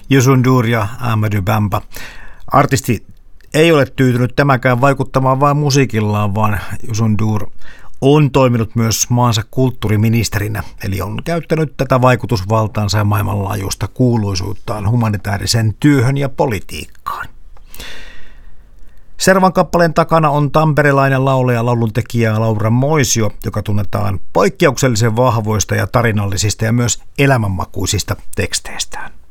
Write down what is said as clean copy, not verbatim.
Youssou N'Dour ja Amadou Bamba. Artisti ei ole tyytynyt tämäkään vaikuttamaan vain musiikillaan, vaan Youssou N'Dour on toiminut myös maansa kulttuuriministerinä, eli on käyttänyt tätä vaikutusvaltaansa ja maailmanlaajuista kuuluisuuttaan humanitaariseen työhön ja politiikkaan. Seuraavan kappaleen takana on tamperelainen laulaja ja lauluntekijä Laura Moisio, joka tunnetaan poikkeuksellisen vahvoista ja tarinallisista ja myös elämänmakuisista teksteistään.